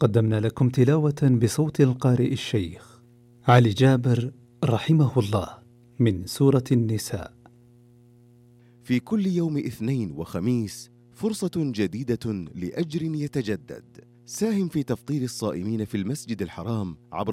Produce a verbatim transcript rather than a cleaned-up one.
قدمنا لكم تلاوة بصوت القارئ الشيخ علي جابر رحمه الله من سورة النساء. في كل يوم اثنين وخميس فرصة جديدة لأجر يتجدد. ساهم في تفطير الصائمين في المسجد الحرام عبر